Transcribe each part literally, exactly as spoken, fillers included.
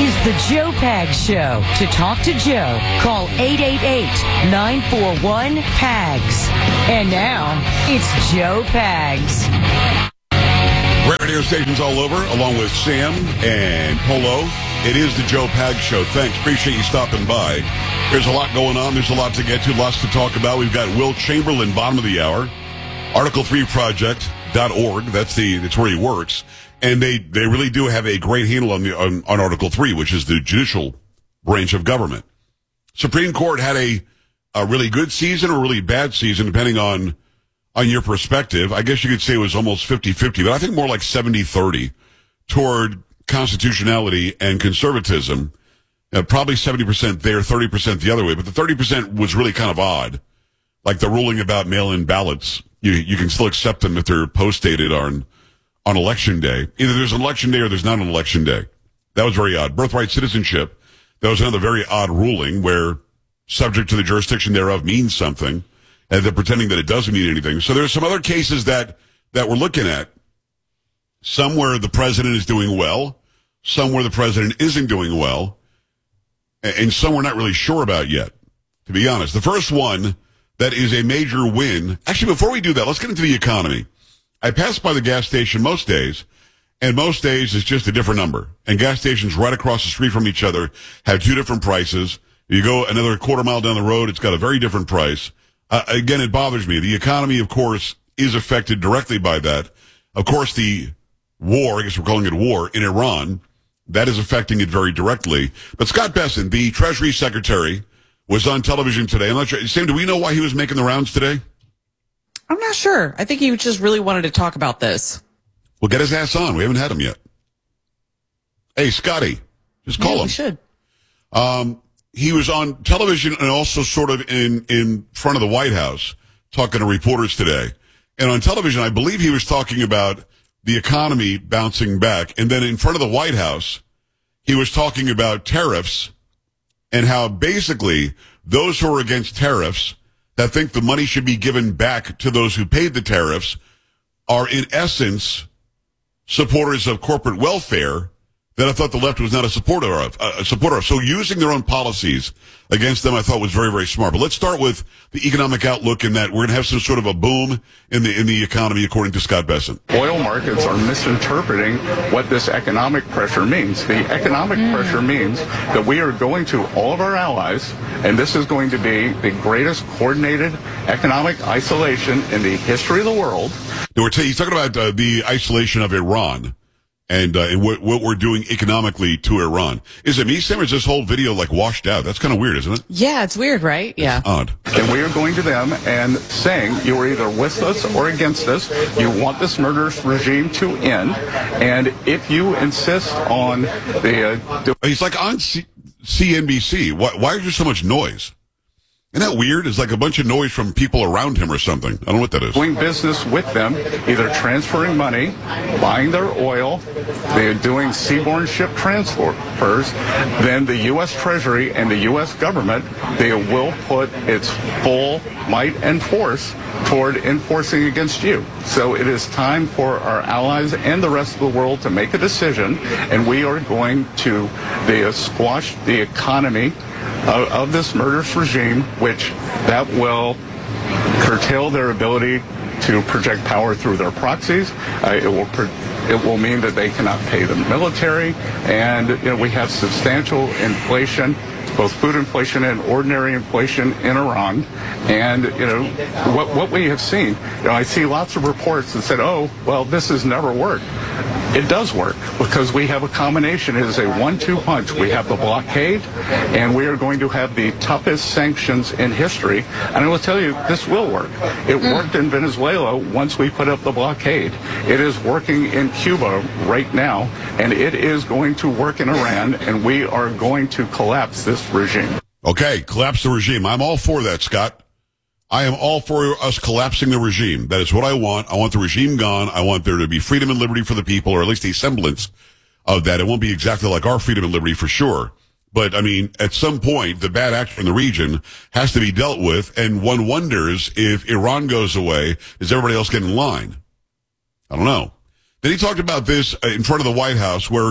is the Joe Pags Show. To talk to Joe, call eight eight eight, nine four one, P A G S. And now, it's Joe Pags. Great radio stations all over, along with Sam and Polo. It is the Joe Pags Show. Thanks. Appreciate you stopping by. There's a lot going on. There's a lot to get to, lots to talk about. We've got Will Chamberlain, bottom of the hour. Article three project dot org. That's the that's where he works. And they, they really do have a great handle on the on, on Article three, which is the judicial branch of government. Supreme Court had a, a really good season or a really bad season, depending on on your perspective. I guess you could say it was almost fifty-fifty, but I think more like seventy thirty toward constitutionality and conservatism. Uh, probably seventy percent there, thirty percent the other way. But the thirty percent was really kind of odd. Like the ruling about mail-in ballots. You, you can still accept them if they're post-dated on on election day. Either there's an election day or there's not an election day. That was very odd. Birthright citizenship, that was another very odd ruling where subject to the jurisdiction thereof means something, and they're pretending that it doesn't mean anything. So there's some other cases that, that we're looking at. Some where the president is doing well, some where the president isn't doing well, and some we're not really sure about yet, to be honest. The first one that is a major win. Actually, before we do that, let's get into the economy. I pass by the gas station most days, and most days it's just a different number. And gas stations right across the street from each other have two different prices. You go another quarter mile down the road, it's got a very different price. Uh, again, it bothers me. The economy, of course, is affected directly by that. Of course, the war, I guess we're calling it war, in Iran, that is affecting it very directly. But Scott Bessent, the Treasury Secretary, was on television today. I'm not sure. Sam, do we know why he was making the rounds today? I'm not sure. I think he just really wanted to talk about this. Well, get his ass on. We haven't had him yet. Hey, Scotty, just call yeah, him. We should. Um, he was on television and also sort of in, in front of the White House talking to reporters today. And on television, I believe he was talking about the economy bouncing back. And then in front of the White House, he was talking about tariffs and how basically those who are against tariffs that think the money should be given back to those who paid the tariffs are in essence supporters of corporate welfare that I thought the left was not a supporter of. A supporter of. So using their own policies against them, I thought was very, very smart. But let's start with the economic outlook in that we're going to have some sort of a boom in the in the economy, according to Scott Bessent. Oil markets are misinterpreting what this economic pressure means. The economic mm. pressure means that we are going to all of our allies, and this is going to be the greatest coordinated economic isolation in the history of the world. He's talking about uh, the isolation of Iran. And, uh, and what, what we're doing economically to Iran. Is it me, Sam, or is this whole video, like, washed out? That's kind of weird, isn't it? Yeah, it's weird, right? It's yeah. odd. And we are going to them and saying, you are either with us or against us. You want this murderous regime to end. And if you insist on the... Uh, He's like on C- CNBC. Why, why is there so much noise? Isn't that weird? It's like a bunch of noise from people around him or something. I don't know what that is. Doing business with them, either transferring money, buying their oil, they're doing seaborne ship transfers, then the U S Treasury and the U S government, they will put its full might and force toward enforcing against you. So it is time for our allies and the rest of the world to make a decision, and we are going to they, squash the economy Of, of this murderous regime, which that will curtail their ability to project power through their proxies. Uh, it will pro- it will mean that they cannot pay the military, and you know, we have substantial inflation, both food inflation and ordinary inflation in Iran. And you know what what we have seen. You know, I see lots of reports that said, "Oh, well, this has never worked." It does work because we have a combination. It is a one two punch. We have the blockade, and we are going to have the toughest sanctions in history. And I will tell you, this will work. It mm. worked in Venezuela once we put up the blockade. It is working in Cuba right now, and it is going to work in Iran, and we are going to collapse this regime. Okay, collapse the regime. I'm all for that, Scott. I am all for us collapsing the regime. That is what I want. I want the regime gone. I want there to be freedom and liberty for the people, or at least a semblance of that. It won't be exactly like our freedom and liberty for sure. But, I mean, at some point, the bad actor in the region has to be dealt with, and one wonders if Iran goes away, does everybody else get in line? I don't know. Then he talked about this in front of the White House, where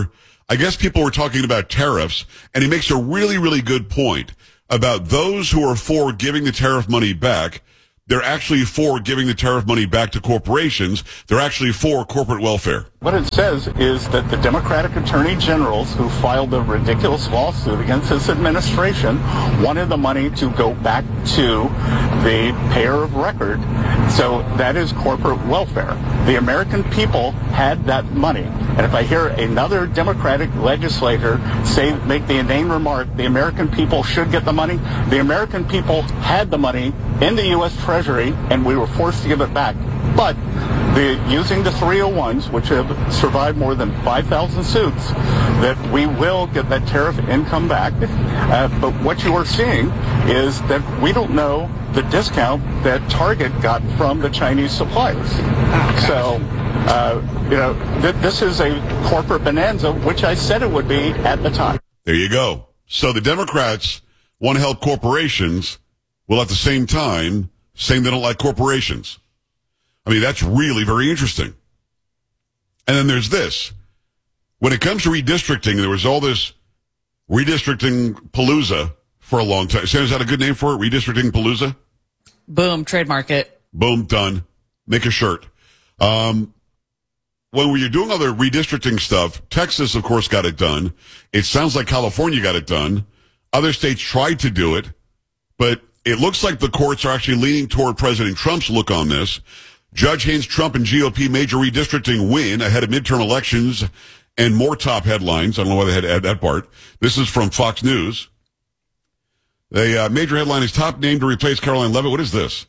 I guess people were talking about tariffs, and he makes a really, really good point about those who are for giving the tariff money back. They're actually for giving the tariff money back to corporations. They're actually for corporate welfare. What it says is that the Democratic attorney generals who filed a ridiculous lawsuit against this administration wanted the money to go back to the payer of record. So that is corporate welfare. The American people had that money. And if I hear another Democratic legislator say, make the inane remark, the American people should get the money, the American people had the money in the U S Treasury, and we were forced to give it back. But the, using the three oh ones, which have survived more than five thousand suits, that we will get that tariff income back. Uh, but what you are seeing is that we don't know the discount that Target got from the Chinese suppliers. So, uh, you know, th- this is a corporate bonanza, which I said it would be at the time. There you go. So the Democrats want to help corporations, while at the same time saying they don't like corporations. I mean, that's really very interesting. And then there's this. When it comes to redistricting, there was all this redistricting palooza for a long time. Sam, is that a good name for it? Redistricting palooza? Boom, trademark it. Boom, done. Make a shirt. Um, when you're doing all the redistricting stuff, Texas, of course, got it done. It sounds like California got it done. Other states tried to do it, but it looks like the courts are actually leaning toward President Trump's look on this. Judge Haynes Trump and G O P major redistricting win ahead of midterm elections, and more top headlines. I don't know why they had to add that part. This is from Fox News. The uh, major headline is top name to replace Caroline Leavitt. What is this?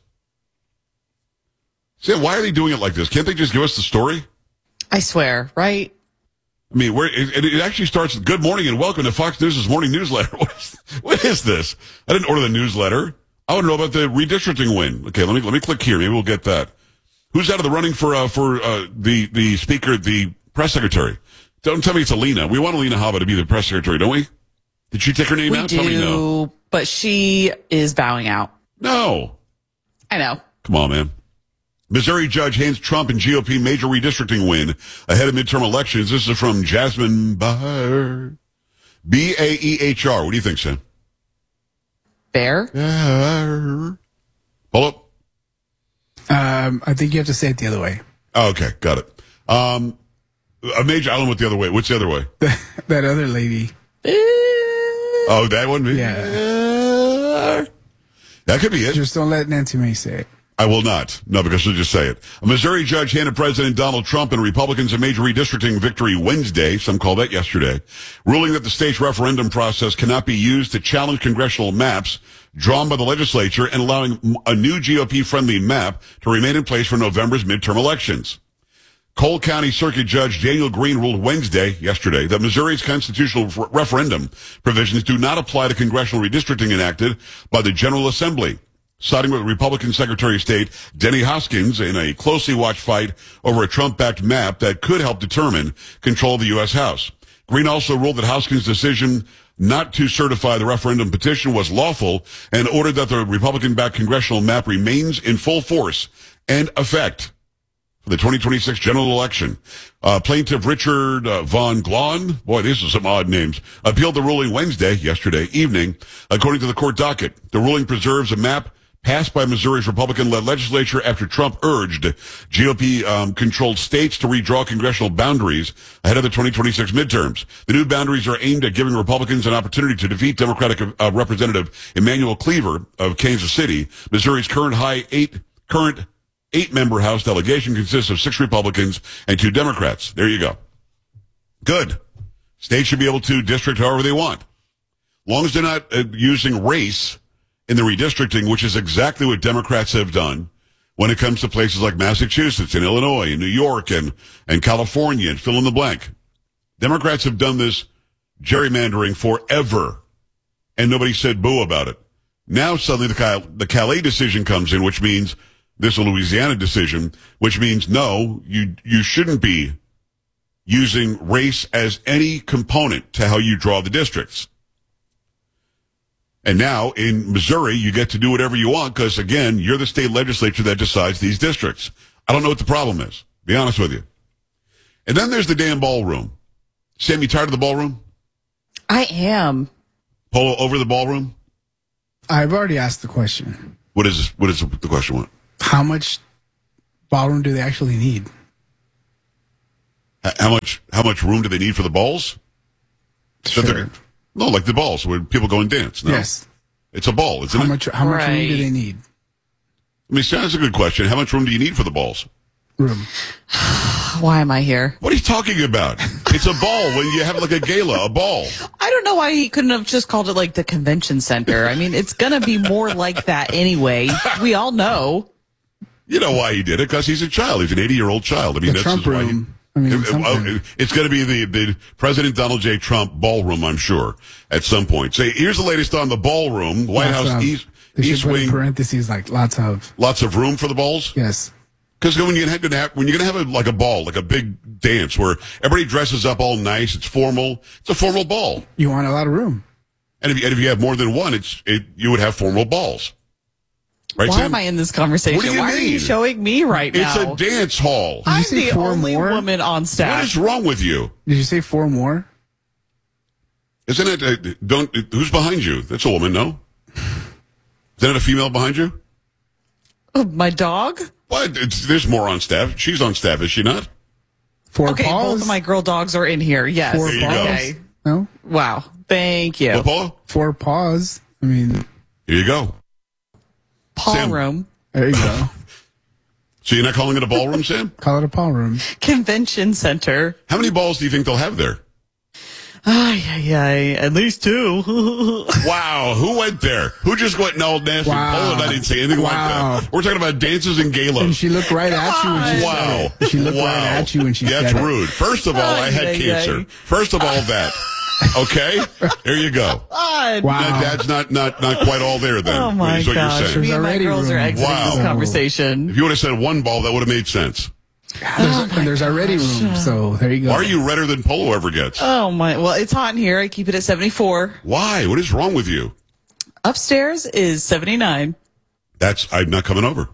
Sam, why are they doing it like this? Can't they just give us the story? I swear, right? I mean, where it, it actually starts, good morning and welcome to Fox News' morning newsletter. What is, what is this? I didn't order the newsletter. I want to know about the redistricting win. Okay, let me let me click here. Maybe we'll get that. Who's out of the running for uh, for uh, the the speaker, the press secretary? Don't tell me it's Alina. We want Alina Habba to be the press secretary, don't we? Did she take her name We out? Tell me no. do, but she is bowing out. No. I know. Come on, man. Missouri Judge Haynes Trump and G O P major redistricting win ahead of midterm elections. This is from Jasmine Baher. B A E H R. What do you think, Sam? Bear? Pull up. Um, I think you have to say it the other way. Oh, okay, got it. Um, a major, I don't know what the other way. What's the other way? That other lady. Oh, that one? Yeah. That could be it. Just don't let Nancy May say it. I will not. No, because she'll just say it. A Missouri judge handed President Donald Trump and Republicans a major redistricting victory Wednesday, some call that yesterday, ruling that the state's referendum process cannot be used to challenge congressional maps drawn by the legislature and allowing a new G O P-friendly map to remain in place for November's midterm elections. Cole County Circuit Judge Daniel Green ruled Wednesday, yesterday, that Missouri's constitutional re- referendum provisions do not apply to congressional redistricting enacted by the General Assembly, siding with Republican Secretary of State Denny Hoskins in a closely watched fight over a Trump-backed map that could help determine control of the U S. House. Green also ruled that Hoskins' decision not to certify the referendum petition was lawful and ordered that the Republican-backed congressional map remains in full force and effect for the twenty twenty-six general election. Uh, plaintiff Richard uh, Von Glahn, boy, these are some odd names, appealed the ruling Wednesday, yesterday evening. According to the court docket, the ruling preserves a map passed by Missouri's Republican-led legislature after Trump urged G O P-controlled um, states to redraw congressional boundaries ahead of the twenty twenty-six midterms. The new boundaries are aimed at giving Republicans an opportunity to defeat Democratic uh, Representative Emanuel Cleaver of Kansas City. Missouri's current high eight, current eight-member House delegation consists of six Republicans and two Democrats. There you go. Good. States should be able to district however they want. As long as they're not uh, using race in the redistricting, which is exactly what Democrats have done when it comes to places like Massachusetts and Illinois and New York and, and California and fill in the blank. Democrats have done this gerrymandering forever, and nobody said boo about it. Now suddenly the, Cal- the Calais decision comes in, which means this Louisiana decision, which means no, you you shouldn't be using race as any component to how you draw the districts. And now, in Missouri, you get to do whatever you want because, again, you're the state legislature that decides these districts. I don't know what the problem is, to be honest with you. And then there's the damn ballroom. Sam, you tired of the ballroom? I am. Polo, over the ballroom? I've already asked the question. What is this? What is the question? What? How much ballroom do they actually need? H- How much? How much room do they need for the balls? So Sure. they're- No, like the balls where people go and dance. No. Yes. It's a ball, isn't How it? much? How much room do Right. they need? I mean, that's a good question. How much room do you need for the balls? Room. Why am I here? What are you talking about? It's a ball when you have like a gala, a ball. I don't know why he couldn't have just called it like the convention center. I mean, it's going to be more like that anyway. We all know. You know why he did it? Because he's a child. He's an eighty-year-old child. I mean, The that's Trump just why he- room. I mean, It- something. oh, it's going to be the, the President Donald J. Trump ballroom, I'm sure, at some point. Say, here's the latest on the ballroom. White Lots House of- East, They should East put in Wing, parentheses like lots of. lots of room for the balls. Yes. Because when you're going to have when you're going to have a, like a ball, like a big dance where everybody dresses up all nice, it's formal. It's a formal ball, You want a lot of room. and if you, and if you have more than one, it's it you would have formal balls, right? Why Sam? am I in this conversation? What do you Why are mean? you showing me right It's now? a dance hall. I'm say the four only more? woman on What staff. is wrong with you? Did you say four more? Isn't it? Uh, don't. Who's behind you? That's a woman. No. Isn't it a female behind you? Oh, my dog? What? It's, there's more on staff. She's on staff, is she not? Four Okay, paws? both of my girl dogs are in here. Yes. Four There you go. Okay. No? Wow. Thank you. Well, Paula, Four paws. I mean, here you go. Paul Sam. room. there you go. So you're not calling it a ballroom, Sam? Call it a paw room. Convention center. How many balls do you think they'll have there? Ay, ay, ay. At least two. Wow, who went there? Who just went and all nasty? Wow. Paula and I didn't say anything Wow. like that. We're talking about dances and And galas. she looked right at you when she Wow. said it. She looked wow. right at you when she yeah, said That's it. rude. First of all, I Ay, had ay, cancer. ay. First of all, that. Okay? There you go. God. Wow. Now, Dad's not, not, not quite all there then. Oh my is what gosh. you're saying. Me and my already girls are room. exiting Wow. this conversation. If you would have said one ball, that would have made sense. There's, and there's already room, so there you go. Why are you redder than Polo ever gets? Oh my. Well, it's hot in here. I keep it at seventy-four. Why? What is wrong with you? Upstairs is seventy-nine. That's I'm not coming over.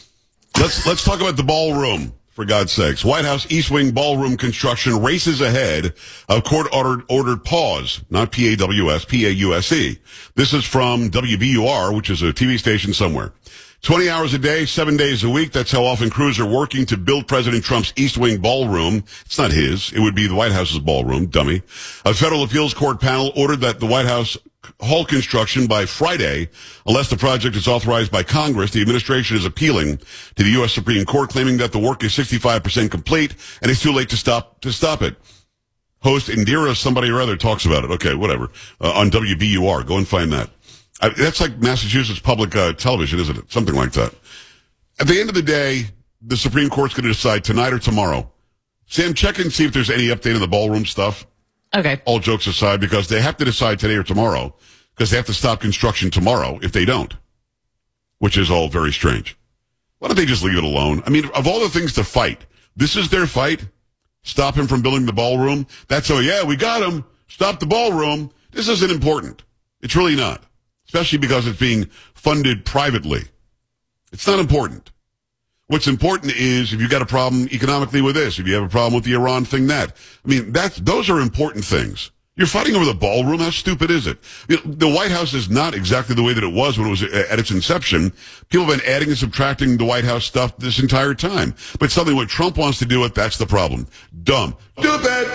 Let's let's talk about the ballroom, for God's sakes. White House East Wing ballroom construction races ahead of court ordered ordered pause, not P A W S, P A U S E. This is from W B U R, which is a T V station somewhere. twenty hours a day, seven days a week. That's how often crews are working to build President Trump's East Wing ballroom. It's not his. It would be the White House's ballroom, dummy. A federal appeals court panel ordered that the White House halt construction by Friday, unless the project is authorized by Congress. The administration is appealing to the U S Supreme Court, claiming that the work is sixty-five percent complete and it's too late to stop to stop it. Host Indira somebody or other talks about it. Okay, whatever. Uh, on W B U R. Go and find that. I, that's like Massachusetts public uh, television, isn't it? Something like that. At the end of the day, the Supreme Court's going to decide tonight or tomorrow. Sam, check and see if there's any update on the ballroom stuff. Okay. All jokes aside, because they have to decide today or tomorrow, because they have to stop construction tomorrow if they don't, which is all very strange. Why don't they just leave it alone? I mean, of all the things to fight, this is their fight. Stop him from building the ballroom. That's so, yeah, we got him. Stop the ballroom. This isn't important. It's really not, especially because it's being funded privately. It's not important. What's important is if you got a problem economically with this, if you have a problem with the Iran thing, that. I mean, that's, those are important things. You're fighting over the ballroom? How stupid is it? You know, the White House is not exactly the way that it was when it was at its inception. People have been adding and subtracting the White House stuff this entire time. But suddenly when Trump wants to do it, that's the problem. Dumb. Stupid!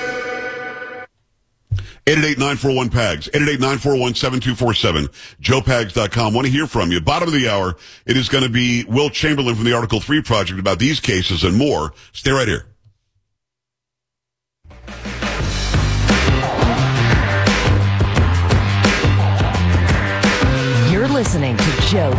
eight eight eight, nine four one, P A G S, eight eight eight, nine four one, seven two four seven, joe pags dot com. Want to hear from you. Bottom of the hour, it is going to be Will Chamberlain from the Article three Project about these cases and more. Stay right here.